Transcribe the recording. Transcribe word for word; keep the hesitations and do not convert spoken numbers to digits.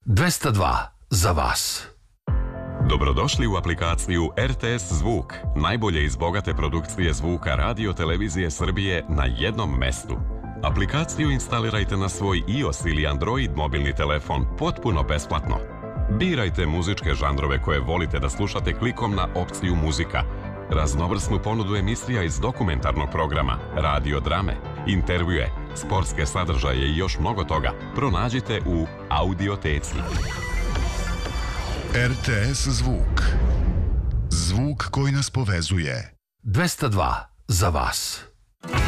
dvesta dva za vas. Dobrodošli u aplikaciju R T S Zvuk, najbolje iz bogate produkcije zvuka Radio Televizije Srbije na jednom mestu. Aplikaciju instalirajte na svoj iOS ili Android mobilni telefon potpuno besplatno. Birajte muzičke žanrove koje volite da slušate klikom na opciju muzika, raznovrsnu ponudu emisija iz dokumentarnog programa, radio drame, intervjue, sportske sadržaje i još mnogo toga pronađite u Audioteci. R T S Zvuk. Zvuk koji nas povezuje. dvesta dva za vas.